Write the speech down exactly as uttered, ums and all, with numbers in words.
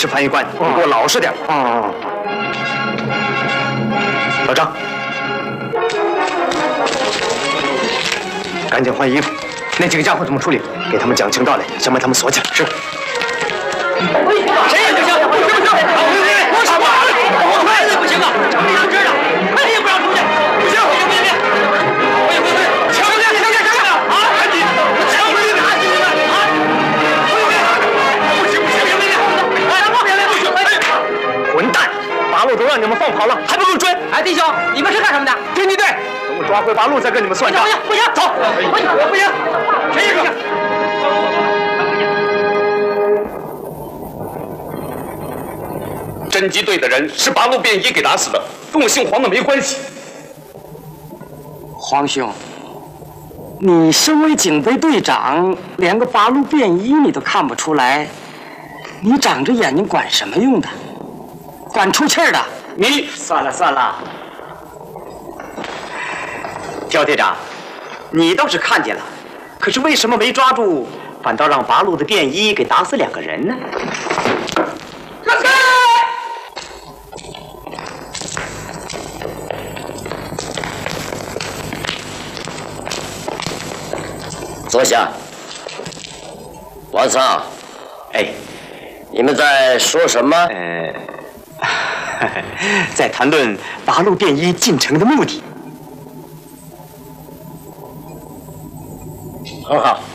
是翻译官，你给我老实点。哦。老张，赶紧换衣服。那几个家伙怎么处理？给他们讲清道理，先把他们锁起来。是。谁也不行，不行不行！我什么？我孩子不行啊，这没让真的，那你也不让出去。不行，别别别！别别别！抢回来！抢回来！抢回来！啊！赶紧！抢回来！赶紧的！啊！不行不行！别别别！哎，别别不行！哎，混蛋！八路都让你们放跑了，还不够追？哎，弟兄，你们是干什么的？侦缉队。等我抓回八路再跟你们算账。不行不行，走！不行不行，谁也不行。侦缉队的人是八路便衣给打死的，跟我姓黄的没关系。 黄兄，你身为警队队长，连个八路便衣你都看不出来，你长着眼睛管什么用的？管出气儿的！ 你算了算了，焦队长，你倒是看见了，可是为什么没抓住，反倒让八路的便衣给打死两个人呢？ 坐下。王桑， 哎， 你们在说什么？ 呃，在谈论八路便衣进城的目的。 很好。